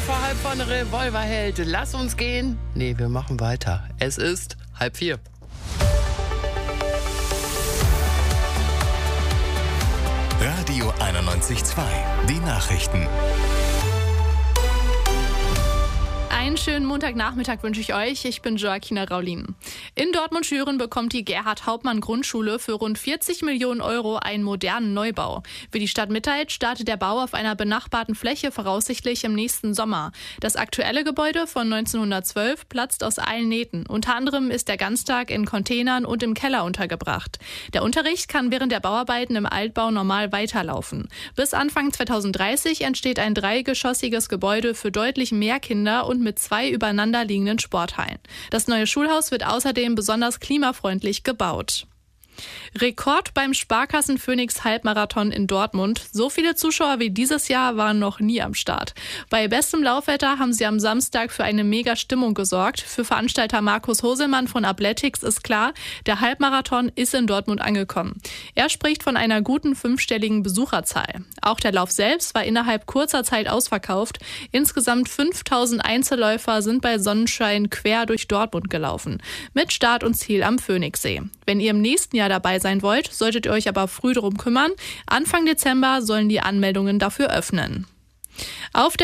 Vor halb von Revolverheld. Lass uns gehen. Nee, wir machen weiter. Es ist 3:30. Radio 91.2. Die Nachrichten. Einen schönen Montagnachmittag wünsche ich euch. Ich bin Joaquina Raulin. In Dortmund-Schüren bekommt die Gerhard-Hauptmann-Grundschule für rund 40 Millionen Euro einen modernen Neubau. Wie die Stadt mitteilt, startet der Bau auf einer benachbarten Fläche voraussichtlich im nächsten Sommer. Das aktuelle Gebäude von 1912 platzt aus allen Nähten. Unter anderem ist der Ganztag in Containern und im Keller untergebracht. Der Unterricht kann während der Bauarbeiten im Altbau normal weiterlaufen. Bis Anfang 2030 entsteht ein 3-geschossiges Gebäude für deutlich mehr Kinder und mit 2 übereinander liegenden Sporthallen. Das neue Schulhaus wird außerdem besonders klimafreundlich gebaut. Rekord beim Sparkassen Phoenix Halbmarathon in Dortmund. So viele Zuschauer wie dieses Jahr waren noch nie am Start. Bei bestem Laufwetter haben sie am Samstag für eine Mega-Stimmung gesorgt. Für Veranstalter Markus Hoselmann von Athletics ist klar, der Halbmarathon ist in Dortmund angekommen. Er spricht von einer guten 5-stelligen Besucherzahl. Auch der Lauf selbst war innerhalb kurzer Zeit ausverkauft. Insgesamt 5000 Einzelläufer sind bei Sonnenschein quer durch Dortmund gelaufen. Mit Start und Ziel am Phoenixsee. Wenn ihr im nächsten Jahr dabei sein wollt, solltet ihr euch aber früh darum kümmern. Anfang Dezember sollen die Anmeldungen dafür öffnen. Auf der